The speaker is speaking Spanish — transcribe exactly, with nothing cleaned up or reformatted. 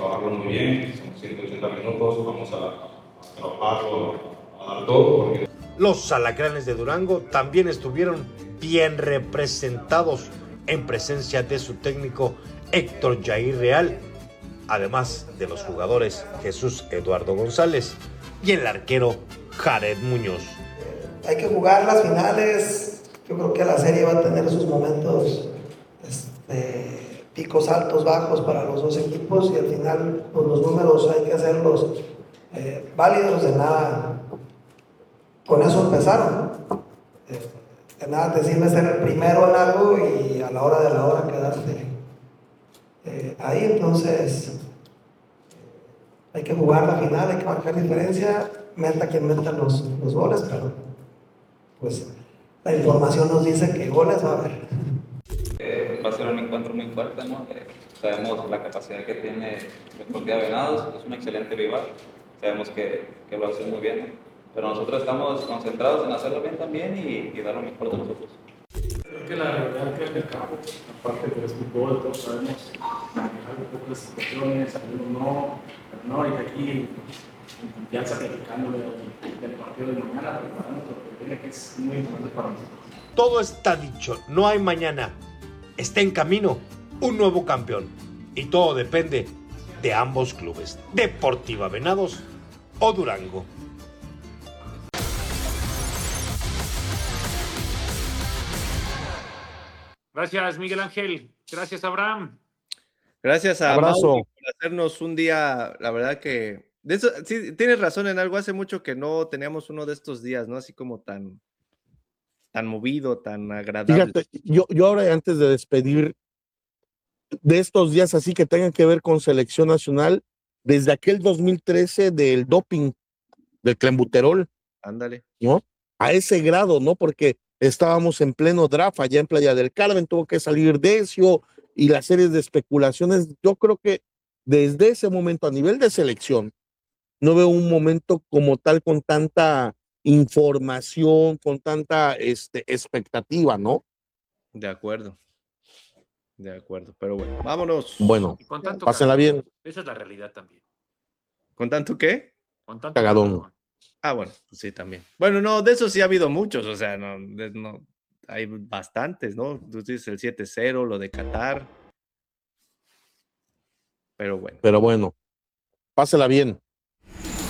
trabajarlo muy bien, son ciento ochenta minutos, vamos a, a trabajarlo, a dar todo. Porque... Los alacranes de Durango también estuvieron bien representados en presencia de su técnico Héctor Jair Real, además de los jugadores Jesús Eduardo González y el arquero Jared Muñoz. Hay que jugar las finales, yo creo que la serie va a tener sus momentos, este, picos altos, bajos para los dos equipos, y al final pues, los números hay que hacerlos eh, válidos. De nada, con eso empezaron, eh, de nada te sirve ser el primero en algo y a la hora de la hora quedarte eh, ahí. Entonces hay que jugar la final, hay que marcar diferencia, meta quien meta los, los goles, pero pues la información nos dice que goles va a haber. Eh, va a ser un encuentro muy fuerte, ¿no? Eh, sabemos la capacidad que tiene Deportivo Venados, es un excelente rival, sabemos que, que lo hace muy bien, ¿no? Pero nosotros estamos concentrados en hacerlo bien también y, y dar lo mejor de nosotros. Creo que la realidad que es el campo, aparte que es fútbol, todos sabemos manejar un poco las situaciones, algunos no, pero no, y aquí en confianza platicándole del partido de mañana, preparando lo que viene, que es muy importante para nosotros. Todo está dicho, no hay mañana. Está en camino un nuevo campeón. Y todo depende de ambos clubes, Deportiva Venados o Durango. Gracias, Miguel Ángel. Gracias, Abraham. Gracias a Abrazo. Mauri por hacernos un día, la verdad que... De eso, sí, tienes razón en algo, hace mucho que no teníamos uno de estos días, ¿no? Así como tan, tan movido, tan agradable. Fíjate, yo, yo ahora antes de despedir de estos días así que tengan que ver con selección nacional, desde aquel dos mil trece del doping, del clenbuterol, Ándale. ¿no? A ese grado, ¿no? Porque estábamos en pleno draft allá en Playa del Carmen, tuvo que salir Decio y las series de especulaciones. Yo creo que desde ese momento, a nivel de selección, no veo un momento como tal con tanta información, con tanta este, expectativa, ¿no? De acuerdo. De acuerdo, pero bueno, vámonos. Bueno, Y con tanto pásenla cagadón. bien. Esa es la realidad también. ¿Con tanto qué? Con tanto Cagadón. cagadón. Ah, bueno, pues sí, también. Bueno, no, de eso sí ha habido muchos, o sea, no, de- no hay bastantes, ¿no? Tú dices el siete cero, lo de Qatar. Pero bueno. Pero bueno, pásela bien.